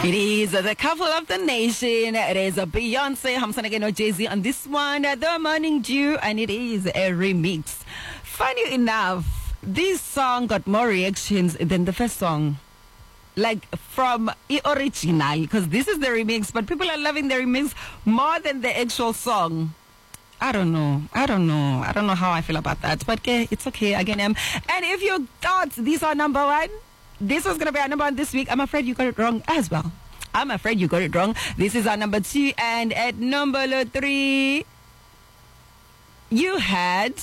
It is the couple of the nation. It is a Beyonce, Hamsan again or Jay-Z on this one, The Morning Dew, and it is a remix. Funny enough, this song got more reactions than the first song. Like from the original, because this is the remix, but people are loving the remix more than the actual song. I don't know how I feel about that, but it's okay. Again, and if you thought these are number one, this was going to be our number one this week, I'm afraid you got it wrong as well. I'm afraid you got it wrong. This is our number two, and at number three, you had...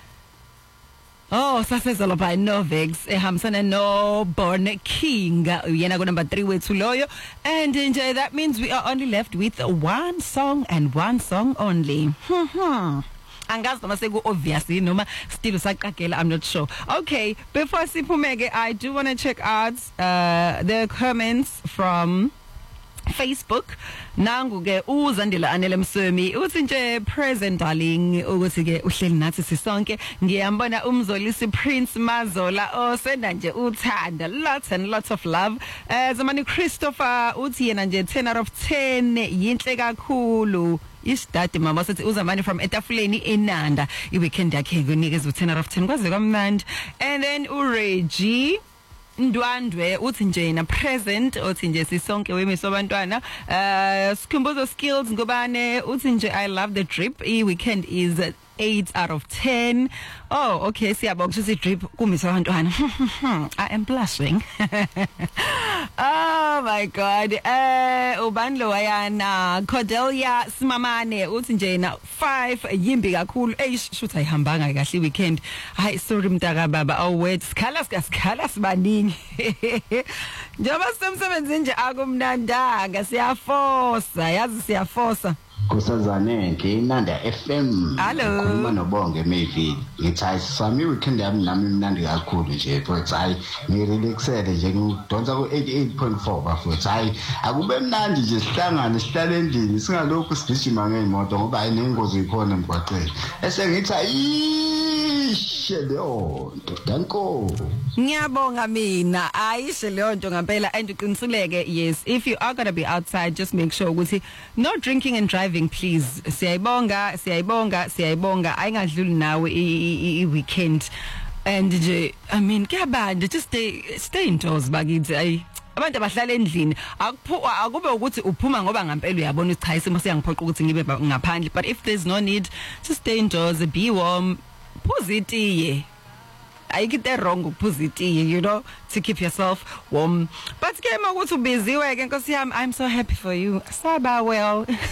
Oh, sasezolo by Novex, Hamsan and no Born King. Yena go number 3 with Tuloyo. And that means we are only left with one song and one song only. Angazi noma seku obviously noma still usaqagela, I'm not sure. Okay, before siphumeke, I do want to check out the comments from Facebook. Nangu ke uzandile Anele Msumi uthi nje present darling ukuthi ke uhleli nathi sisonke. Ngiyambona umzolisi Prince Mazola osenda nje uthanda, lots and lots of love. Zamani Christopher uthi yena nje 10 out of 10 yinhle kakhulu. Isidade mama sathi uzamani from etafuleni eNanda iweekend yakhe kunikeza 10 out of 10 kwaze kamnandi. And then uReggie Ndwandwe uthi nje na present uthi nje sisonke wemiso abantwana. Sikhumbuzo skills ngobane uthi nje I love the drip. Weekend is 8 out of 10. Oh, okay, siyabonga ukuthi drip kumiso abantwana. I am blushing. Oh my god. Ubandlo wayana Cordelia Simamane uthi nje na 5 yimbi kakhulu. Shothi ayihambanga kahle weekend. Hayi sorry mntaka baba. Oh wait, sikhala sibaningi. Njoba semsebenzini nje akumnandanga, siyafosa, yazi siyafosa. Kusazane ngeNanda FM. Hello. Khuluma noBonge maybe. Ngithi sami weekend yami nami imnandi kakhulu nje. Futhi hayi ngirelaxele nje ngidonsa ku 88.4 bafuthu. Hayi akube mnandi nje sihlangane sihlale endlini singalokhu sigijima ngeimoto ngoba ayinengozi ikhona emgwaqeni. Ese ngithi ayishe leyo nto. Danko. Ngiyabonga mina ayishe leyo nto ngempela, and uqiniseleke yes, if you are going to be outside, just make sure ukuthi no drinking and driving please. Siyayibonga ayingadluli nawe i-weekend. And nje I mean kuyabanda, just stay indoors bakithi. Ayi abantu abahlala endlini akube ukuthi uphuma ngoba ngempela uyabona ukuthi cha isimo siyangiphoqa ukuthi ngibe ngaphandle, but if there's no need, just stay indoors, be warm, phuza itiye. I get that wrong ukuphuza itiye, you know, to keep yourself warm. But ke makuthi ubiziwe ke Nkosi yami, I'm so happy for you. Saba well.